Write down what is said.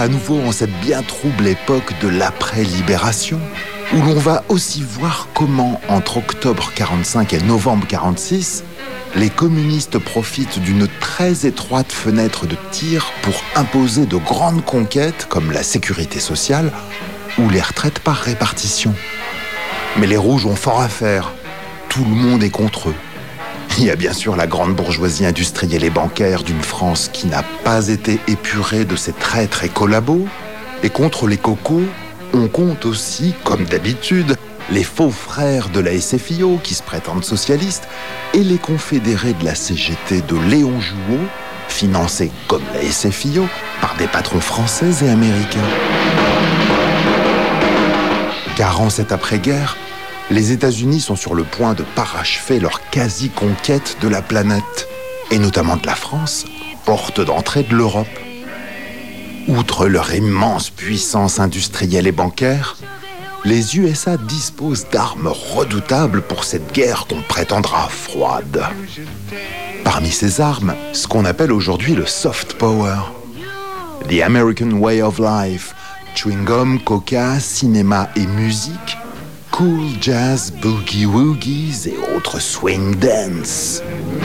à nouveau en cette bien trouble époque de l'après-libération, où l'on va aussi voir comment, entre octobre 45 et novembre 46, les communistes profitent d'une très étroite fenêtre de tir pour imposer de grandes conquêtes comme la sécurité sociale ou les retraites par répartition. Mais les rouges ont fort à faire. Tout le monde est contre eux. Il y a bien sûr la grande bourgeoisie industrielle et bancaire d'une France qui n'a pas été épurée de ses traîtres et collabos. Et contre les cocos, on compte aussi, comme d'habitude, les faux frères de la SFIO qui se prétendent socialistes et les confédérés de la CGT de Léon Jouot, financés comme la SFIO par des patrons français et américains. Car en cette après-guerre, les États-Unis sont sur le point de parachever leur quasi-conquête de la planète, et notamment de la France, porte d'entrée de l'Europe. Outre leur immense puissance industrielle et bancaire, les USA disposent d'armes redoutables pour cette guerre qu'on prétendra froide. Parmi ces armes, ce qu'on appelle aujourd'hui le soft power. The American Way of Life, chewing-gum, coca, cinéma et musique, cool jazz, boogie-woogies et autres swing dance.